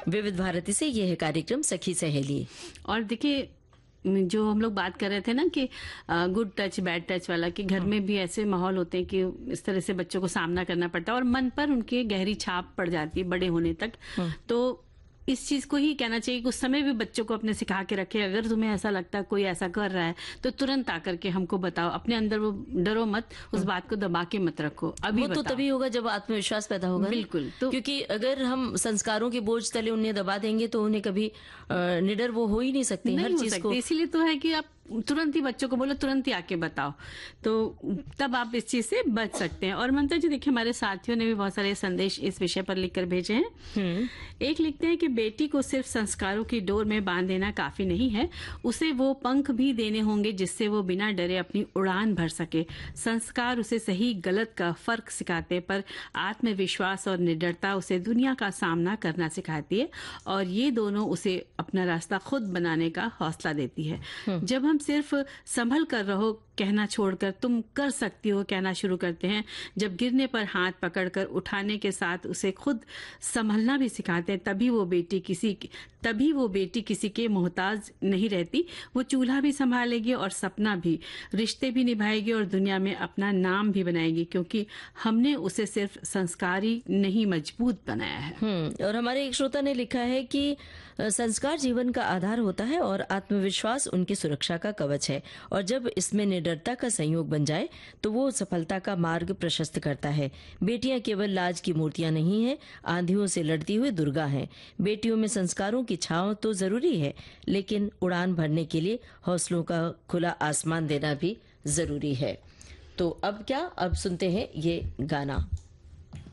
विविध भारती से यह है कार्यक्रम सखी सहेली। और देखिए, जो हम लोग बात कर रहे थे ना कि गुड टच बैड टच वाला, कि घर में भी ऐसे माहौल होते हैं कि इस तरह से बच्चों को सामना करना पड़ता है और मन पर उनकी गहरी छाप पड़ जाती है बड़े होने तक। तो इस चीज को ही कहना चाहिए कि उस समय भी बच्चों को अपने सिखा के रखे, अगर तुम्हें ऐसा लगता है कोई ऐसा कर रहा है तो तुरंत आकर के हमको बताओ। अपने अंदर वो डरो मत, उस बात को दबा के मत रखो, अभी वो तो बताओ। तभी होगा जब आत्मविश्वास पैदा होगा। बिल्कुल। तो क्योंकि अगर हम संस्कारों के बोझ तले उन्हें दबा देंगे तो उन्हें कभी निडर वो हो ही नहीं सकते नहीं हर हो चीज सकते। को। इसीलिए तो है कि आप तुरंत ही बच्चों को बोलो, तुरंत ही आके बताओ, तो तब आप इस चीज से बच सकते हैं। और ममता जी देखिए, हमारे साथियों ने भी बहुत सारे संदेश इस विषय पर लिखकर भेजे हैं। एक लिखते हैं कि बेटी को सिर्फ संस्कारों की डोर में बांध देना काफी नहीं है, उसे वो पंख भी देने होंगे जिससे वो बिना डरे अपनी उड़ान भर सके। संस्कार उसे सही गलत का फर्क सिखाते, पर आत्मविश्वास और निडरता उसे दुनिया का सामना करना सिखाती है, और ये दोनों उसे अपना रास्ता खुद बनाने का हौसला देती है। जब हम सिर्फ संभल कर रहो कहना छोड़कर तुम कर सकती हो कहना शुरू करते हैं, जब गिरने पर हाथ पकड़कर उठाने के साथ उसे खुद संभलना भी सिखाते हैं, तभी वो बेटी किसी के मोहताज नहीं रहती। वो चूल्हा भी संभालेगी और सपना भी, रिश्ते भी निभाएगी और दुनिया में अपना नाम भी बनाएगी, क्योंकि हमने उसे सिर्फ संस्कारी नहीं मजबूत बनाया है। और हमारे एक श्रोता ने लिखा है कि संस्कार जीवन का आधार होता है और आत्मविश्वास उनकी सुरक्षा का कवच है, और जब इसमें निडरता का संयोग बन जाए तो वो सफलता का मार्ग प्रशस्त करता है। बेटियां केवल लाज की मूर्तियां नहीं हैं, आंधियों से लड़ती हुई दुर्गा हैं। बेटियों में संस्कारों की छांव तो जरूरी है, लेकिन उड़ान भरने के लिए हौसलों का खुला आसमान देना भी जरूरी है। तो अब क्या, अब सुनते हैं ये गाना।